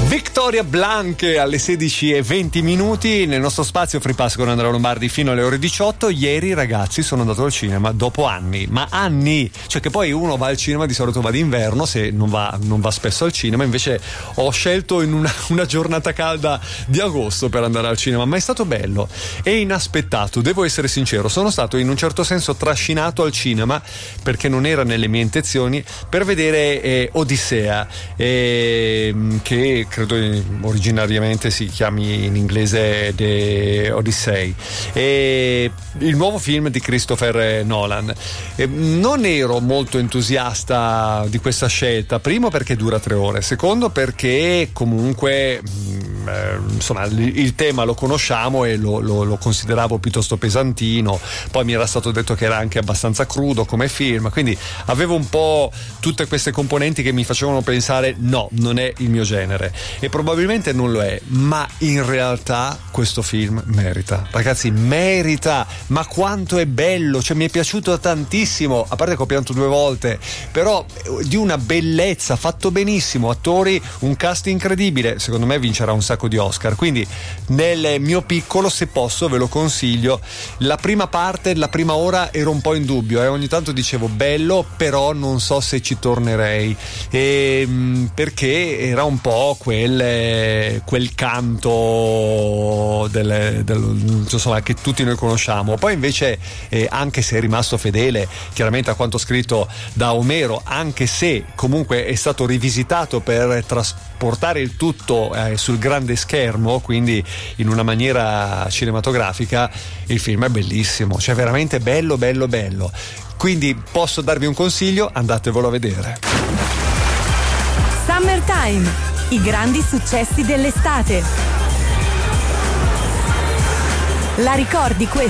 Vittoria Blanche alle 16:20 nel nostro spazio Free Pass con Andrea Lombardi fino alle ore 18. Ieri, ragazzi, sono andato al cinema dopo anni, cioè che poi uno va al cinema, di solito va d'inverno se non va spesso al cinema, invece ho scelto in una giornata calda di agosto per andare al cinema, ma è stato bello e inaspettato, devo essere sincero. Sono stato in un certo senso trascinato al cinema perché non era nelle mie intenzioni, per vedere Odissea, che credo originariamente si chiami in inglese The Odyssey, e il nuovo film di Christopher Nolan. Non ero molto entusiasta di questa scelta, primo perché dura 3 ore, secondo perché comunque insomma il tema lo conosciamo e lo consideravo piuttosto pesantino, poi mi era stato detto che era anche abbastanza crudo come film, quindi avevo un po' tutte queste componenti che mi facevano pensare no, non è il mio genere, e probabilmente non lo è, ma in realtà questo film merita, ragazzi, merita, ma quanto è bello, cioè mi è piaciuto tantissimo, a parte che ho pianto 2 volte, però di una bellezza, fatto benissimo, attori, un cast incredibile, secondo me vincerà un sacco di Oscar, quindi nel mio piccolo, se posso ve lo consiglio. La prima parte, la prima ora ero un po' in dubbio, ogni tanto dicevo bello, però non so se ci tornerei, perché era un po' quel canto insomma, che tutti noi conosciamo. Poi invece anche se è rimasto fedele chiaramente a quanto scritto da Omero, anche se comunque è stato rivisitato per trasportare il tutto sul grande schermo, quindi in una maniera cinematografica, il film è bellissimo, cioè veramente bello. Quindi posso darvi un consiglio, andatevelo a vedere. Summertime, i grandi successi dell'estate. La ricordi questa?